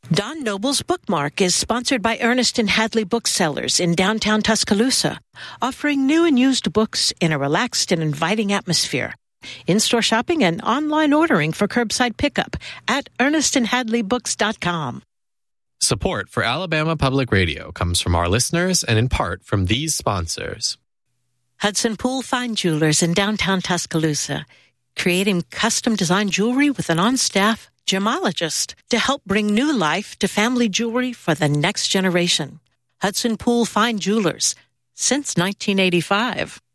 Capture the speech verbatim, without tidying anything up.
Don Noble's Bookmark is sponsored by Ernest and Hadley Booksellers in downtown Tuscaloosa, offering new and used books in a relaxed and inviting atmosphere. In-store shopping and online ordering for curbside pickup at ernest and hadley books dot com. Support for Alabama Public Radio comes from our listeners and in part from these sponsors. Hudson Pool Fine Jewelers in downtown Tuscaloosa, creating custom-designed jewelry with an on-staff gemologist to help bring new life to family jewelry for the next generation. Hudson Pool Fine Jewelers, since nineteen eighty-five.